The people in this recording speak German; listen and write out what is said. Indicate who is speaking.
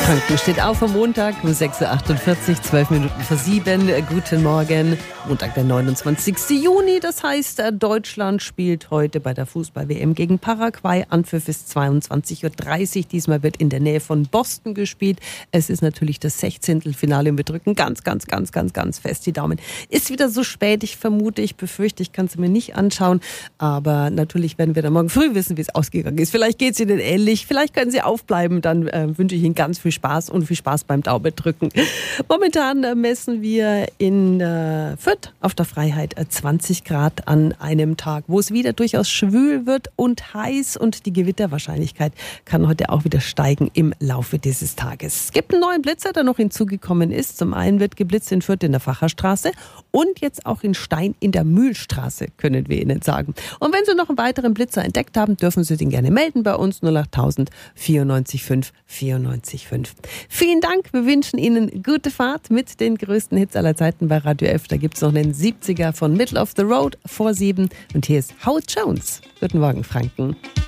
Speaker 1: Franken steht auf am Montag um 6.48 Uhr, 12 Minuten vor 7. Guten Morgen. Montag, der 29. Juni. Das heißt, Deutschland spielt heute bei der Fußball-WM gegen Paraguay. Anpfiff ist 22.30 Uhr. Diesmal wird in der Nähe von Boston gespielt. Es ist natürlich das 16. Finale und wir drücken ganz fest die Daumen. Ist wieder so spät, ich befürchte, ich kann es mir nicht anschauen. Aber natürlich werden wir dann morgen früh wissen, wie es ausgegangen ist. Vielleicht geht es Ihnen ähnlich, vielleicht können Sie aufbleiben. Dann wünsche ich Ihnen ganz viel Spaß und viel Spaß beim Daumendrücken. Momentan messen wir in Fürth auf der Freiheit 20 Grad an einem Tag, wo es wieder durchaus schwül wird und heiß und die Gewitterwahrscheinlichkeit kann heute auch wieder steigen im Laufe dieses Tages. Es gibt einen neuen Blitzer, der noch hinzugekommen ist. Zum einen wird geblitzt in Fürth in der Facherstraße und jetzt auch in Stein in der Mühlstraße, können wir Ihnen sagen. Und wenn Sie noch einen weiteren Blitzer entdeckt haben, dürfen Sie den gerne melden bei uns 08000 94 5 94 5. Vielen Dank, wir wünschen Ihnen gute Fahrt mit den größten Hits aller Zeiten bei Radio F. Da gibt es noch einen 70er von Middle of the Road vor 7 und hier ist Howard Jones. Guten Morgen, Franken.